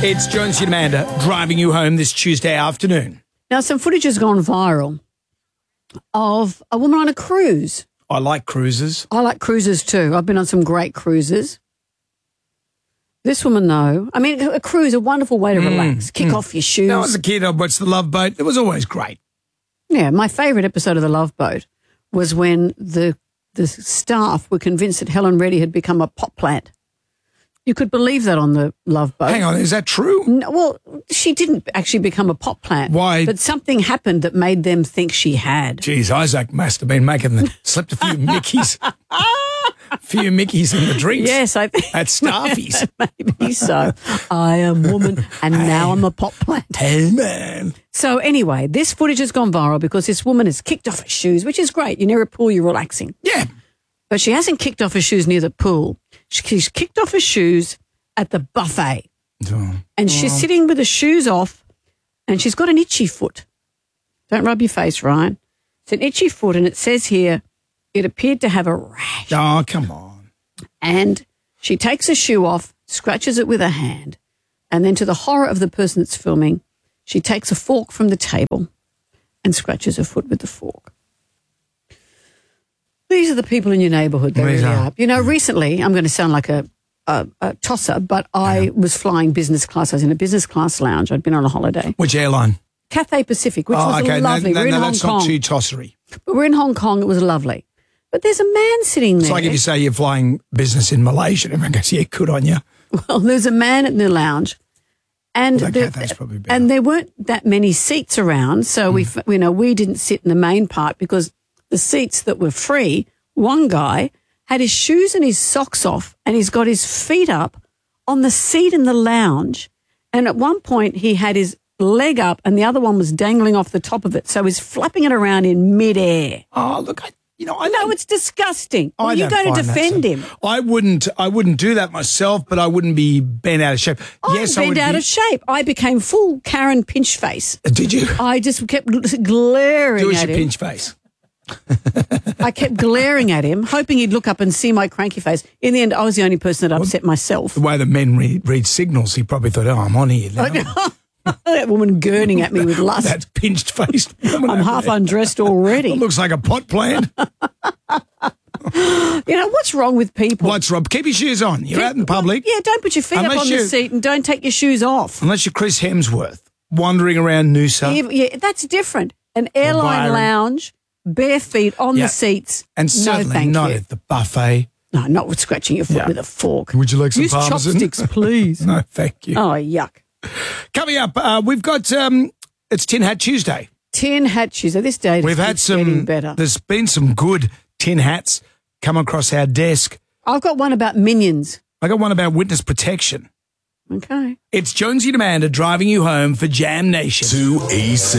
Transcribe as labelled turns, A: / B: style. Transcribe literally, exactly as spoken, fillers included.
A: It's Jonesy and Amanda driving you home this Tuesday afternoon.
B: Now, some footage has gone viral of a woman on a cruise.
A: I like cruises.
B: I like cruises too. I've been on some great cruises. This woman, though, I mean, a cruise, a wonderful way to relax. Kick off your shoes.
A: When I was a kid, I watched The Love Boat. It was always great.
B: Yeah, my favourite episode of The Love Boat was when the the staff were convinced that Helen Reddy had become a pot plant. You could believe that on The Love Boat.
A: Hang on, is that true?
B: No, well, she didn't actually become a pot plant.
A: Why?
B: But something happened that made them think she had.
A: Geez, Isaac must have been making the, slipped a few Mickeys. A few Mickeys in the drinks.
B: Yes, I think.
A: At Starfies.
B: Maybe so. I am woman and now I'm a pot plant.
A: Hey, man.
B: So anyway, this footage has gone viral because this woman has kicked off her shoes, which is great. You're near a pool, you're relaxing.
A: Yeah.
B: But she hasn't kicked off her shoes near the pool. She's kicked off her shoes at the buffet.
A: Oh.
B: And she's sitting with the shoes off and she's got an itchy foot. Don't rub your face, Ryan. It's an itchy foot and it says here it appeared to have a rash.
A: Oh, come on.
B: And she takes a shoe off, scratches it with her hand, and then to the horror of the person that's filming, she takes a fork from the table and scratches her foot with the fork. These are the people in your neighbourhood. They
A: These
B: really
A: are.
B: are. You know, recently, I'm going to sound like a, a, a tosser, but I was flying business class. I was in a business class lounge. I'd been on a holiday.
A: Which airline?
B: Cathay Pacific, which
A: oh,
B: was
A: okay.
B: lovely.
A: No, no,
B: we're in
A: no
B: Hong
A: that's
B: Kong.
A: not too tossery.
B: But we're in Hong Kong. It was lovely. But there's a man sitting there.
A: It's like if you say you're flying business in Malaysia, everyone goes, yeah, good on you.
B: Well, there's a man in the lounge. And,
A: Well,
B: there,
A: Cathay's probably better.
B: and there weren't that many seats around, so we,
A: Hmm.
B: we, you know, we didn't sit in the main part because the seats that were free, one guy had his shoes and his socks off and he's got his feet up on the seat in the lounge. And at one point he had his leg up and the other one was dangling off the top of it, so he's flapping it around in midair.
A: Oh, look, I, you know, I
B: No,
A: don't-
B: it's disgusting.
A: I
B: Well, you're
A: don't
B: going to
A: find that
B: defend
A: so-
B: him.
A: I wouldn't. I wouldn't do that myself, but I wouldn't be bent out of shape.
B: I'm
A: yes, I
B: bent
A: would
B: out
A: be,
B: of shape. I became full Karen pinch face.
A: Did you?
B: I just kept glaring
A: Do as
B: at
A: your
B: him.
A: pinch face.
B: I kept glaring at him, hoping he'd look up and see my cranky face. In the end, I was the only person that upset myself.
A: The way the men read, read signals, he probably thought, "Oh, I'm on here now."
B: That woman gurning at me with lust.
A: That pinched faced woman.
B: I'm
A: over
B: half
A: there.
B: undressed already.
A: It looks like a pot plant.
B: You know, what's wrong with people?
A: What's Rob? Keep your shoes on. You're out in public.
B: Yeah, don't put your feet
A: Unless
B: up on
A: you-
B: the seat and don't take your shoes off.
A: Unless you're Chris Hemsworth wandering around Noosa.
B: Even- yeah, that's different. An airline
A: Byron.
B: lounge, bare feet on
A: Yeah.
B: the seats.
A: And
B: no,
A: certainly
B: thank
A: not
B: you.
A: at the buffet.
B: No, not with scratching your foot
A: Yeah.
B: with a fork.
A: Would you like some
B: Use
A: parmesan?
B: chopsticks, please.
A: No, thank you.
B: Oh, yuck.
A: Coming up, uh, we've got, um, it's Tin Hat Tuesday.
B: Tin hat shoes. At this date,
A: We've
B: it's
A: had
B: getting
A: some,
B: better.
A: there's been some good tin hats come across our desk.
B: I've got one about minions.
A: I got one about witness protection.
B: Okay.
A: It's Jonesy and Amanda driving you home for Jam Nation.
C: two E C